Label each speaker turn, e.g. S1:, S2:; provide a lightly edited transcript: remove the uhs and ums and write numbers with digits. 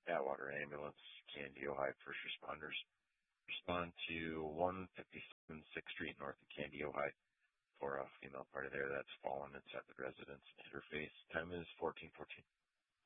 S1: Atwater Ambulance, Candy, Ohio, first responders. Respond to 157 6th Street north of Candy, Ohio for a female party there that's fallen inside the residence and hit her face. Time is 14:14.